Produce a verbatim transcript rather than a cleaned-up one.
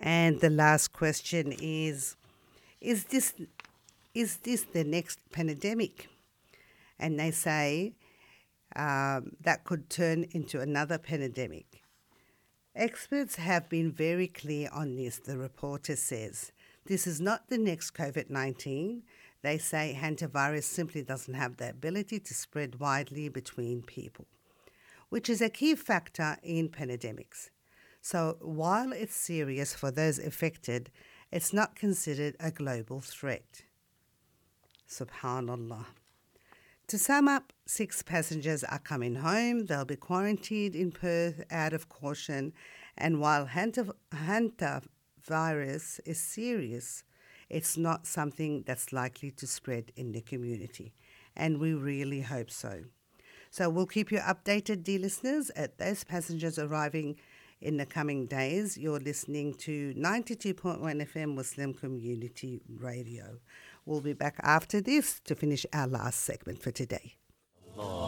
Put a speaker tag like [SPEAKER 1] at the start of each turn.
[SPEAKER 1] And the last question is is this is this the next pandemic? And they say um, that could turn into another pandemic. Experts have been very clear on this, the reporter says. This is not the next COVID nineteen. They say hantavirus simply doesn't have the ability to spread widely between people, which is a key factor in pandemics. So while it's serious for those affected, it's not considered a global threat. Subhanallah. To sum up, six passengers are coming home. They'll be quarantined in Perth out of caution. And while hantavirus is serious, it's not something that's likely to spread in the community. And we really hope so. So we'll keep you updated, dear listeners, at those passengers arriving in the coming days. You're listening to ninety-two point one F M Muslim Community Radio. We'll be back after this to finish our last segment for today.